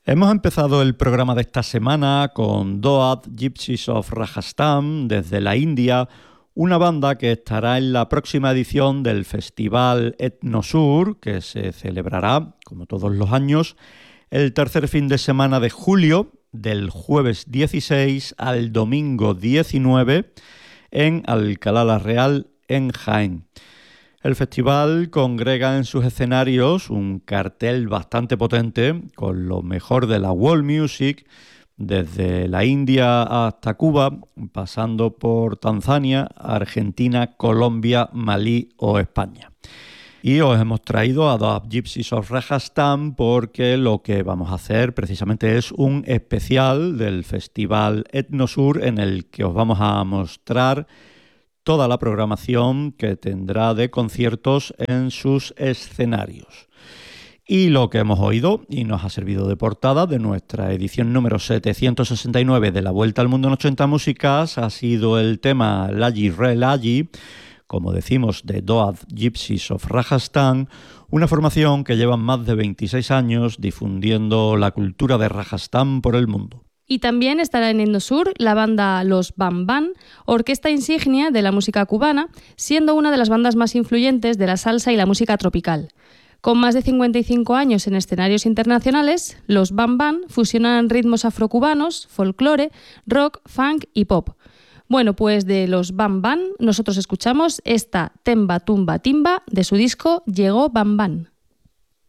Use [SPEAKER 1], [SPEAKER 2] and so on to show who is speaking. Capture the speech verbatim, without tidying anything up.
[SPEAKER 1] Hemos empezado el programa de esta semana con Doad, Gypsies of Rajasthan, desde la India, una banda que estará en la próxima edición del Festival Etnosur, que se celebrará, como todos los años, el tercer fin de semana de julio, del jueves dieciséis al domingo diecinueve, en Alcalá la Real, en Jaén. El festival congrega en sus escenarios un cartel bastante potente con lo mejor de la world music, desde la India hasta Cuba, pasando por Tanzania, Argentina, Colombia, Malí o España. Y os hemos traído a The Gypsies of Rajasthan porque lo que vamos a hacer precisamente es un especial del Festival Etnosur en el que os vamos a mostrar toda la programación que tendrá de conciertos en sus escenarios. Y lo que hemos oído y nos ha servido de portada de nuestra edición número setecientos sesenta y nueve de La Vuelta al Mundo en ochenta Músicas ha sido el tema Laji Re Laji, como decimos, de Doad Gypsies of Rajasthan, una formación que lleva más de veintiséis años difundiendo la cultura de Rajasthan por el mundo.
[SPEAKER 2] Y también estará en Etnosur la banda Los Bam Bam, orquesta insignia de la música cubana, siendo una de las bandas más influyentes de la salsa y la música tropical. Con más de cincuenta y cinco años en escenarios internacionales, los Bam Bam fusionan ritmos afrocubanos, folclore, rock, funk y pop. Bueno, pues de los Bam Bam nosotros escuchamos esta Temba Tumba Timba de su disco Llegó Bam Bam.